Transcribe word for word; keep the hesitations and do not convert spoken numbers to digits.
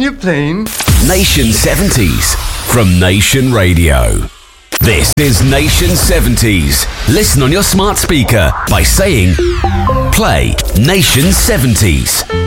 you playing? Nation seventies from Nation Radio. This is Nation seventies. Listen on your smart speaker by saying, play Nation seventies.